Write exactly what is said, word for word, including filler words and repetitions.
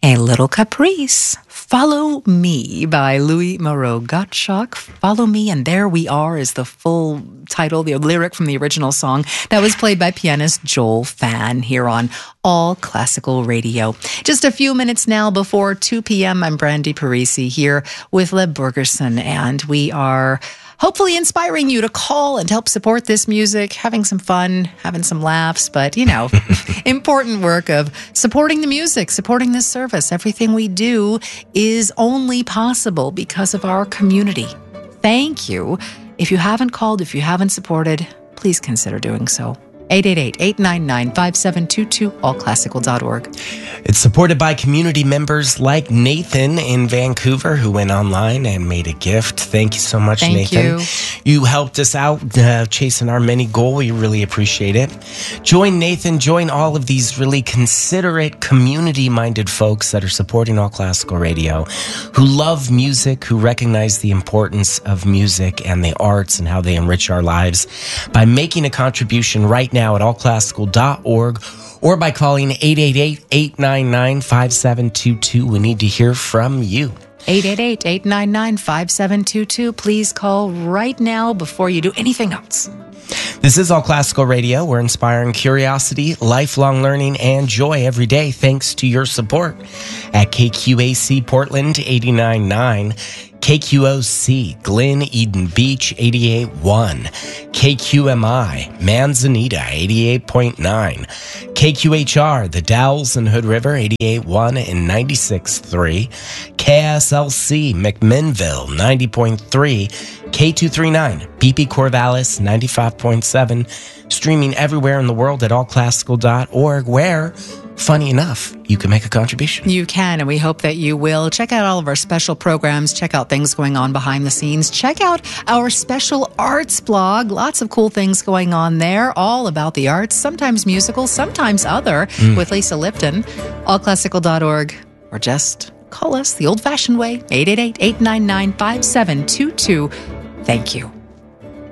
A Little Caprice. Follow Me by Louis Moreau Gottschalk. Follow Me and There We Are is the full title, the lyric from the original song that was played by pianist Joel Fan here on All Classical Radio. Just a few minutes now before two p.m. I'm Brandy Parisi here with Leb Borgerson, and we are hopefully inspiring you to call and help support this music, having some fun, having some laughs, but, you know, important work of supporting the music, supporting this service. Everything we do is only possible because of our community. Thank you. If you haven't called, if you haven't supported, please consider doing so. eight eight eight, eight nine nine, five seven two two, all classical dot org. It's supported by community members like Nathan in Vancouver, who went online and made a gift. Thank you so much, Thank Nathan. you. You helped us out uh, chasing our mini goal. We really appreciate it. Join Nathan, join all of these really considerate, community-minded folks that are supporting All Classical Radio, who love music, who recognize the importance of music and the arts and how they enrich our lives by making a contribution right now now at all classical dot org or by calling eight eight eight, eight nine nine, five seven two two. We need to hear from you. eight eight eight, eight nine nine, five seven two two. Please call right now before you do anything else. This is All Classical Radio. We're inspiring curiosity, lifelong learning, and joy every day thanks to your support at K Q A C Portland eighty-nine point nine, K Q O C Glen Eden Beach eighty-eight point one, K Q M I Manzanita eighty-eight point nine, K Q H R The Dalles and Hood River eighty-eight point one and ninety-six point three, K S L C McMinnville ninety point three, K two thirty-nine B P Corvallis ninety-five point seven, streaming everywhere in the world at all classical dot org, where, funny enough, you can make a contribution. You can, and we hope that you will. Check out all of our special programs. Check out things going on behind the scenes. Check out our special arts blog. Lots of cool things going on there, all about the arts, sometimes musical, sometimes other, mm. with Lisa Lipton. all classical dot org, or just call us the old-fashioned way, eight eight eight, eight nine nine, five seven two two. Thank you.